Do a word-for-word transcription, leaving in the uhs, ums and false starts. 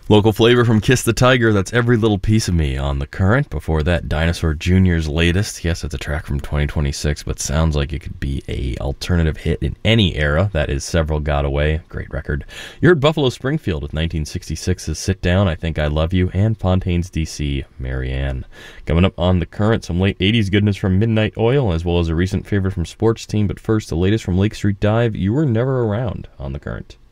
Local flavor from Kiss the Tiger, that's Every Little Piece of Me on The Current. Before that, Dinosaur Junior's latest. Yes, it's a track from twenty twenty-six, but sounds like it could be a alternative hit in any era. That is Several Got Away. Great record. You heard Buffalo Springfield with nineteen sixty-six's Sit Down, I Think I Love You, and Fontaine's D C, Marianne. Coming up on The Current, some late eighties goodness from Midnight Oil, as well as a recent favorite from Sports Team. But first, the latest from Lake Street Dive, You Were Never Around on The Current.